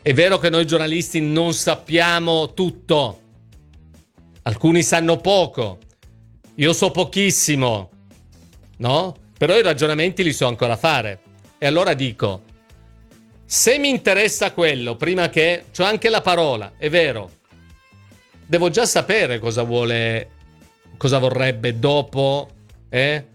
È vero che noi giornalisti non sappiamo tutto, alcuni sanno poco, io so pochissimo, no? Però i ragionamenti li so ancora fare. E allora dico, se mi interessa quello, prima che... c'ho anche la parola, è vero, devo già sapere cosa vuole, cosa vorrebbe dopo, che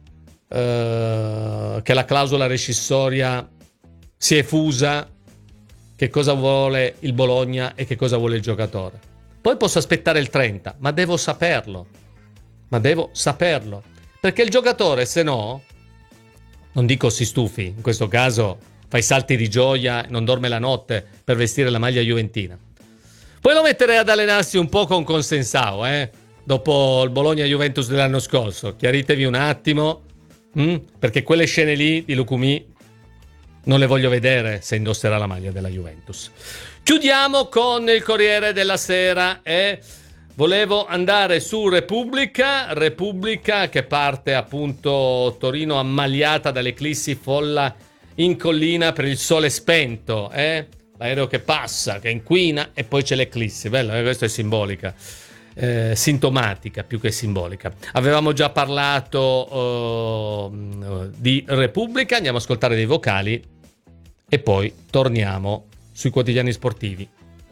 la clausola rescissoria si è fusa, che cosa vuole il Bologna e che cosa vuole il giocatore. Poi posso aspettare il 30, ma devo saperlo. Perché il giocatore, se no, non dico si stufi, in questo caso fai salti di gioia, non dorme la notte per vestire la maglia juventina. Poi lo metterei ad allenarsi un po' con Consensao, dopo il Bologna-Juventus dell'anno scorso. Chiaritevi un attimo, perché quelle scene lì di Lucumí non le voglio vedere se indosserà la maglia della Juventus. Chiudiamo con il Corriere della Sera e volevo andare su Repubblica che parte appunto Torino ammaliata dall'eclissi, folla in collina per il sole spento, l'aereo che passa, che inquina e poi c'è l'eclissi. Bello, questo è simbolica, sintomatica più che simbolica. Avevamo già parlato di Repubblica, andiamo a ascoltare dei vocali e poi torniamo sui quotidiani sportivi.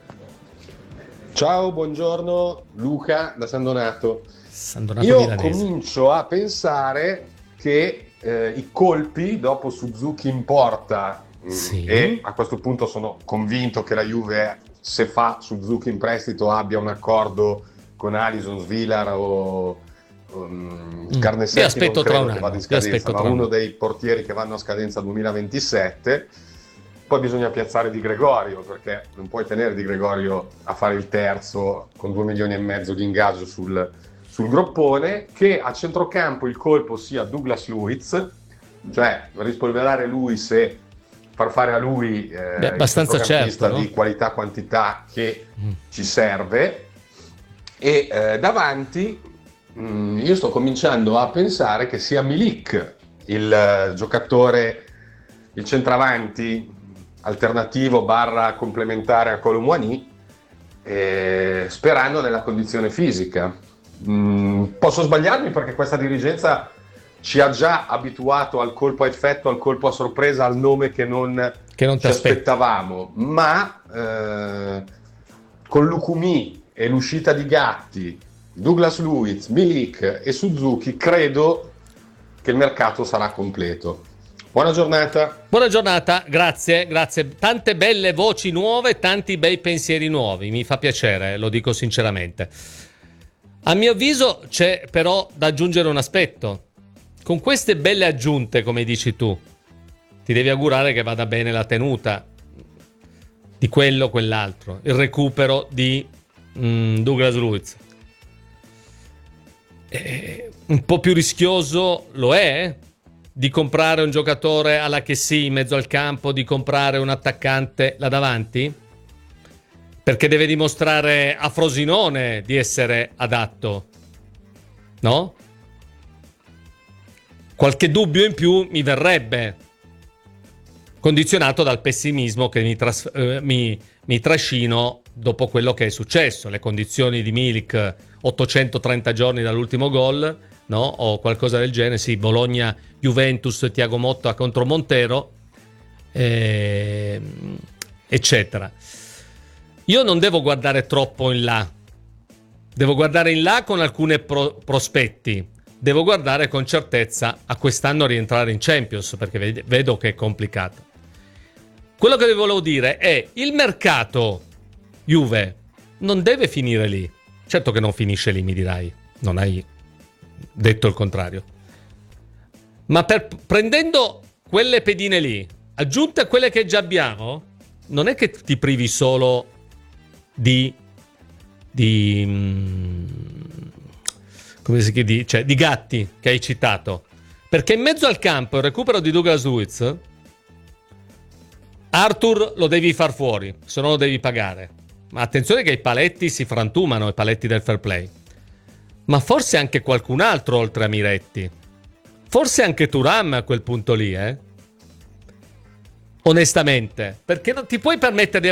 Ciao, buongiorno, Luca da San Donato. Io Milanese. Comincio a pensare che i colpi dopo Suzuki in porta, sì, e a questo punto sono convinto che la Juve, se fa Suzuki in prestito, abbia un accordo con Alisson, Svilar o Carnesecchi. Io aspetto tra un anno, anno, in scadenza, ma uno dei portieri che vanno a scadenza 2027. Poi bisogna piazzare Di Gregorio, perché non puoi tenere Di Gregorio a fare il terzo con 2 milioni e mezzo di ingaggio sul groppone. Che a centrocampo il colpo sia Douglas Luiz, cioè rispolverare Luiz e far fare a lui abbastanza il centrocampista, certo, no? Di qualità quantità che ci serve. E davanti io sto cominciando a pensare che sia Milik il giocatore, il centravanti alternativo barra complementare a Kolo Muani, sperando nella condizione fisica. Posso sbagliarmi, perché questa dirigenza ci ha già abituato al colpo a effetto, al colpo a sorpresa, al nome che non ci aspettavamo, ma con Lucumí e l'uscita di Gatti, Douglas Luiz, Milik e Suzuki, credo che il mercato sarà completo. Buona giornata. Buona giornata, grazie. Tante belle voci nuove, tanti bei pensieri nuovi, mi fa piacere, lo dico sinceramente. A mio avviso c'è però da aggiungere un aspetto. Con queste belle aggiunte, come dici tu, ti devi augurare che vada bene la tenuta di quello o quell'altro, il recupero di Douglas Luiz. Un po' più rischioso lo è di comprare un giocatore alla che sì, in mezzo al campo, di comprare un attaccante là davanti, perché deve dimostrare a Frosinone di essere adatto, no? Qualche dubbio in più mi verrebbe, condizionato dal pessimismo che mi trascino dopo quello che è successo, le condizioni di Milik, 830 giorni dall'ultimo gol, no? O qualcosa del genere, sì, Bologna, Juventus, Thiago Motta contro Montero, eccetera. Io non devo guardare troppo in là, devo guardare in là con alcuni prospetti, devo guardare con certezza a quest'anno rientrare in Champions, perché vedo che è complicato. Quello che vi volevo dire è: il mercato Juve non deve finire lì. Certo che non finisce lì, mi dirai, non hai detto il contrario, ma prendendo quelle pedine lì, aggiunte a quelle che già abbiamo, non è che ti privi solo di come si dice, cioè di Gatti che hai citato, perché in mezzo al campo il recupero di Douglas Luiz, Arthur lo devi far fuori, se no lo devi pagare, ma attenzione che i paletti si frantumano, i paletti del fair play. Ma forse anche qualcun altro oltre a Miretti, forse anche Thuram a quel punto lì, onestamente, perché non ti puoi permettere di